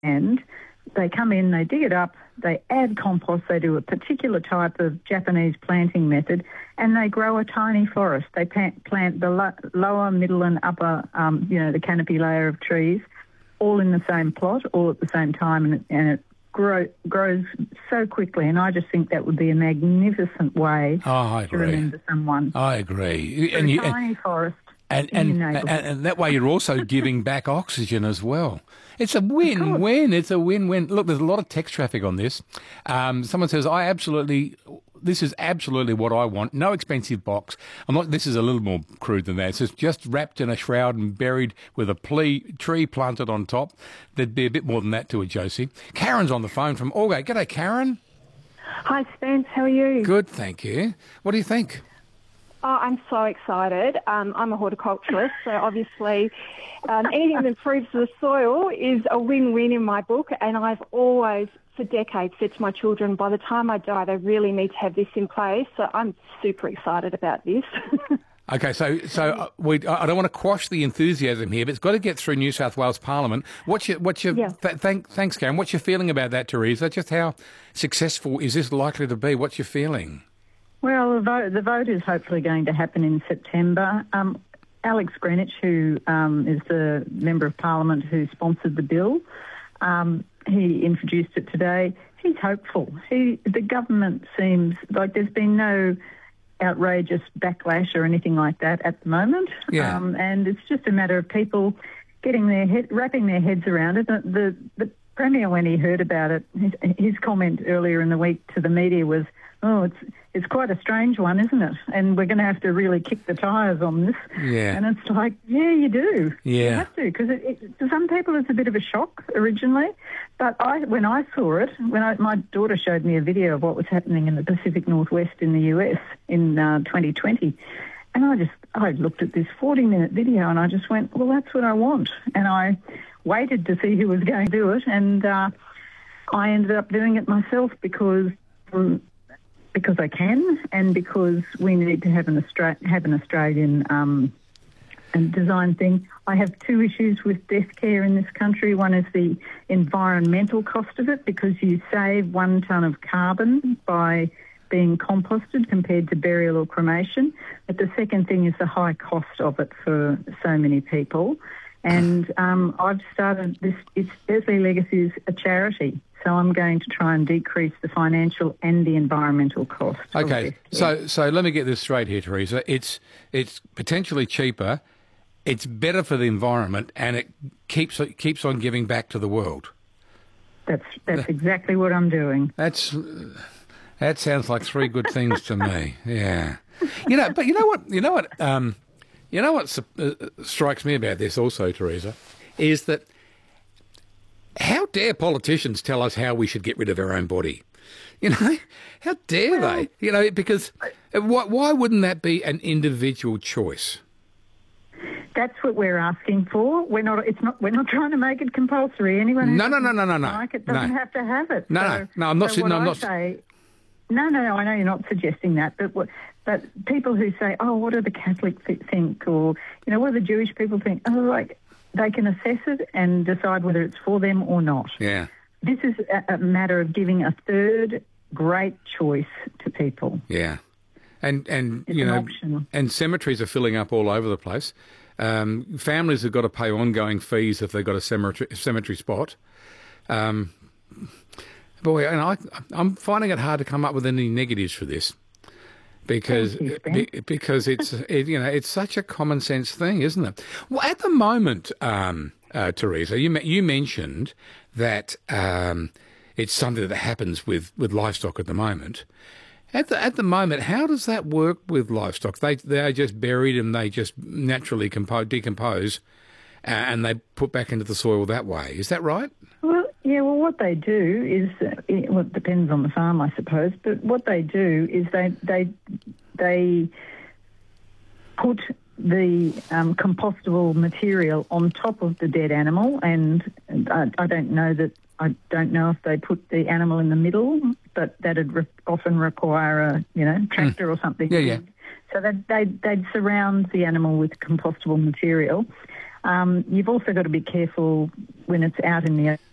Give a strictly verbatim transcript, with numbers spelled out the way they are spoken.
And they come in, they dig it up, they add compost, they do a particular type of Japanese planting method, and they grow a tiny forest. They plant, plant the lo- lower, middle and upper, um, you know, the canopy layer of trees, all in the same plot, all at the same time, and it, and it grow, grows so quickly. And I just think that would be a magnificent way oh, I to agree. remember someone. I agree. And a you, tiny and, forest. And and, and and that way you're also giving back oxygen as well. It's a win-win. It's a win-win. Look, there's a lot of text traffic on this. Um, someone says, I absolutely, this is absolutely what I want. No expensive box. I'm not, this is a little more crude than that. It says just wrapped in a shroud and buried with a ple- tree planted on top. There'd be a bit more than that to it, Josie. Karen's on the phone from Aldgate. G'day, Karen. Hi, Spence. How are you? Good, thank you. What do you think? Oh, I'm so excited. Um, I'm a horticulturalist, so obviously um, anything that improves the soil is a win-win in my book, and I've always, for decades, said to my children, by the time I die, they really need to have this in place, so I'm super excited about this. Okay, so so uh, we, I don't want to quash the enthusiasm here, but it's got to get through New South Wales Parliament. What's your, what's your, yeah. th- thank, thanks, Karen. What's your feeling about that, Teresa? Just how successful is this likely to be? What's your feeling? Well, the vote, the vote is hopefully going to happen in September. Um, Alex Greenwich, who um, is the Member of Parliament who sponsored the bill, um, he introduced it today. He's hopeful. He, the government seems like there's been no outrageous backlash or anything like that at the moment. Yeah. Um, and it's just a matter of people getting their head, wrapping their heads around it. The, the, the Premier, when he heard about it, his, his comment earlier in the week to the media was, oh, it's it's quite a strange one, isn't it? And we're going to have to really kick the tyres on this. Yeah. And it's like, yeah, you do. Yeah. You have to, because it, it, to some people it's a bit of a shock originally. But I, when I saw it, when I, my daughter showed me a video of what was happening in the Pacific Northwest in the U S in uh, twenty twenty, and I just, I looked at this forty-minute video and I just went, well, that's what I want. And I waited to see who was going to do it, and uh, I ended up doing it myself because... Um, because I can, and because we need to have an Austra- have an Australian um, design thing. I have two issues with death care in this country. One is the environmental cost of it, because you save one tonne of carbon by being composted compared to burial or cremation. But the second thing is the high cost of it for so many people. And um, I've started this, it's, Earthly Legacy is a charity. So I'm going to try and decrease the financial and the environmental cost. Okay, so so let me get this straight here, Teresa. It's it's potentially cheaper, it's better for the environment, and it keeps it keeps on giving back to the world. That's that's exactly what I'm doing. That's that sounds like three good things to me. Yeah, you know, but you know what? You know what? Um, you know what uh, strikes me about this also, Teresa, is that. How dare politicians tell us how we should get rid of our own body? You know, how dare well, they? You know, because why, why wouldn't that be an individual choice? That's what we're asking for. We're not. It's not. We're not trying to make it compulsory. Anyone no, no, no, no, no, no. Like it doesn't no. have to have it. No, so, no, no. I'm not. So no, I'm I not. Say, no, no, no. I know you're not suggesting that, but what, but people who say, "Oh, what do the Catholics think?" or you know, what do the Jewish people think? Oh, like. They can assess it and decide whether it's for them or not. Yeah. This is a, a matter of giving a third great choice to people. Yeah. And, and it's you know, option. And cemeteries are filling up all over the place. Um, families have got to pay ongoing fees if they've got a cemetery, cemetery spot. Um, boy, and I, I'm finding it hard to come up with any negatives for this. Because you, be, because it's it, you know it's such a common sense thing, isn't it? Well, at the moment, um, uh, Teresa, you you mentioned that um, it's something that happens with, with livestock at the moment. At the at the moment, how does that work with livestock? They they are just buried and they just naturally compo- decompose, uh, and they put back into the soil that way. Is that right? Well, yeah. Well, what they do is, uh, it, well, it depends on the farm, I suppose. But what they do is they they they put the um, compostable material on top of the dead animal, and I, I don't know that I don't know if they put the animal in the middle, but that'd re- often require a you know tractor mm. or something. Yeah, yeah. So that they they'd surround the animal with compostable material. Um, you've also got to be careful when it's out in the